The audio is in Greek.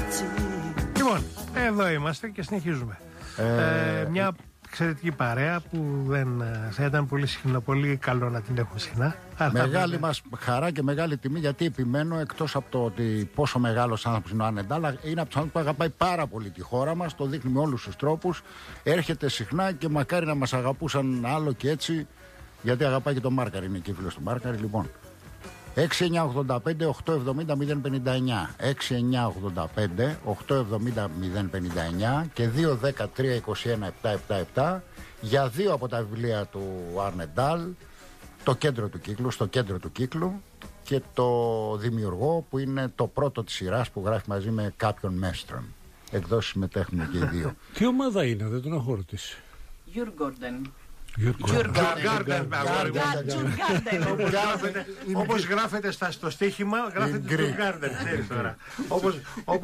Λοιπόν, εδώ είμαστε και συνεχίζουμε. Μια εξαιρετική παρέα που θα ήταν πολύ καλό να την έχουμε συχνά. Μεγάλη μας χαρά και μεγάλη τιμή, γιατί επιμένω, εκτός από το ότι πόσο μεγάλος άνθρωπος είναι ο Άννε Ντάλ, είναι από τους ανθρώπους που αγαπάει πάρα πολύ τη χώρα μας, το δείχνει με όλους τους τρόπους, έρχεται συχνά και μακάρι να μας αγαπούσαν άλλο και έτσι, γιατί αγαπάει και τον Μάρκαρη, είναι και φίλος του Μάρκαρη. Λοιπόν, 6985-870-059 6985-870-059 και 2-10-3-21-777 για 2 από τα βιβλία του Άννε Ντάλ, το κέντρο του κύκλου, στο κέντρο του κύκλου, και το δημιουργό, που είναι το πρώτο της σειράς που γράφει μαζί με κάποιον μέστρον. Εκδόσεις συμμετέχουν και οι δύο. Τι ομάδα είναι, δεν τον έχω ρωτήσει. Γιουργόρντεν. Όπως γράφεται στο στοίχημα, γράφεται Γιουργάρντεν.